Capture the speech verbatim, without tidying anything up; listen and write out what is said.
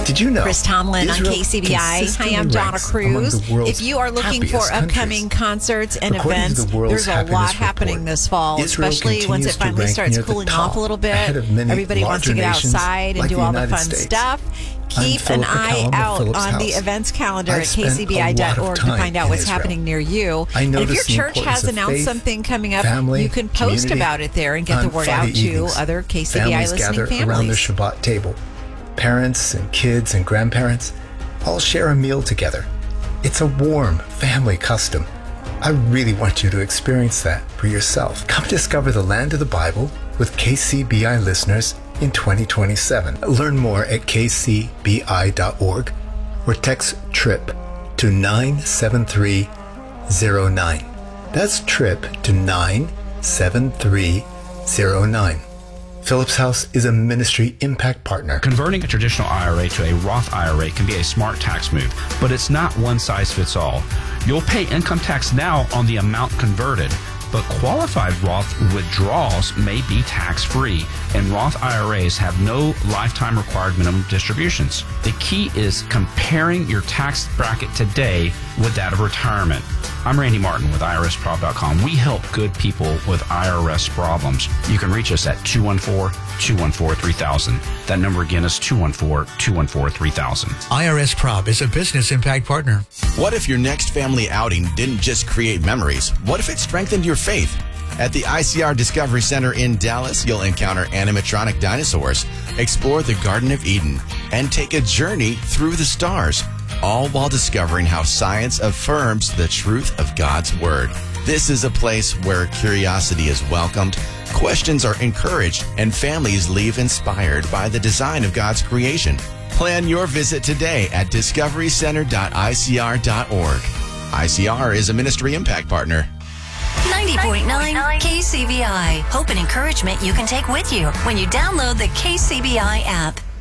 Did you know? Chris Tomlin Israel on K C B I. Hi, I'm Donna Cruz. If you are looking for upcoming concerts and events, there's a lot happening this fall, Israel especially once it finally starts cooling off a little bit. Everybody wants to get outside and like do the all the United fun States. stuff. Keep I'm an Philip eye McCallum of out Philip's on the House. events calendar I've at k c b i dot org to spent a lot of find out time what's in happening Israel. near you. I And if noticed your the church importance has of announced faith, something coming up, family, you can post community. about it there and get On the word Friday out to evenings, other K C B I families listening gather families. around the Shabbat table. Parents and kids and grandparents all share a meal together. It's a warm family custom. I really want you to experience that for yourself. Come discover the land of the Bible with K C B I listeners in twenty twenty-seven. Learn more at k c b i dot org or text TRIP to nine seven three zero nine. That's TRIP to nine seven three zero nine. Philip's House is a ministry impact partner. Converting a traditional I R A to a Roth I R A can be a smart tax move, but it's not one size fits all. You'll pay income tax now on the amount converted, but qualified Roth withdrawals may be tax-free, and Roth I R As have no lifetime required minimum distributions. The key is comparing your tax bracket today with that of retirement. I'm Randy Martin with I R S prob dot com. We help good people with I R S problems. You can reach us at two one four, two one four, three thousand. That number again is two one four, two one four, three thousand. I R S Prob is a business impact partner. What if your next family outing didn't just create memories? What if it strengthened your faith? At the I C R Discovery Center in Dallas, you'll encounter animatronic dinosaurs, explore the Garden of Eden, and take a journey through the stars, all while discovering how science affirms the truth of God's Word. This is a place where curiosity is welcomed, questions are encouraged, and families leave inspired by the design of God's creation. Plan your visit today at discovery center dot i c r dot org. I C R is a ministry impact partner. ninety point nine K C B I. Hope and encouragement you can take with you when you download the K C B I app.